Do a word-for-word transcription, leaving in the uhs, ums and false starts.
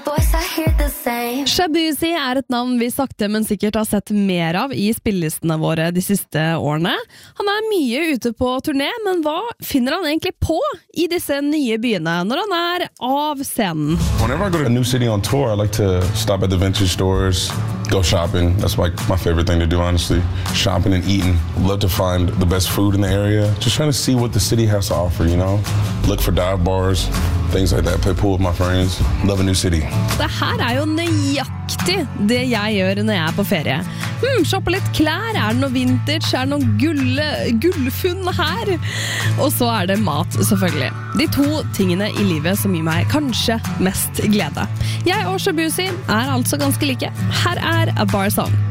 Shabuzi er et navn vi sakte, men sikkert har sett mer av i spillelistene våre de siste årene. Han er mye ute på turné, men hva finner han egentlig på i disse nye byene når han er av scenen? Whenever I go to a new city on tour, I like to stop at the vintage stores, go shopping. That's like my favorite thing to do, honestly. Shopping and eating. Love to find the best food in the area. Just trying to see what the city has to offer, you know? Look for dive bars, things like that. Play pool with my friends. Love a new city. Det her er jo nøyaktig det jeg gjør når jeg er på ferie. Hmm, shoppe litt klær, er det noe vintage, er det noen gull, gullfunn her? Og så er det mat, selvfølgelig. De to tingene i livet som gir meg kanskje mest glede. Jeg og Shabuzi er altså ganske like. Her er A Bar Song.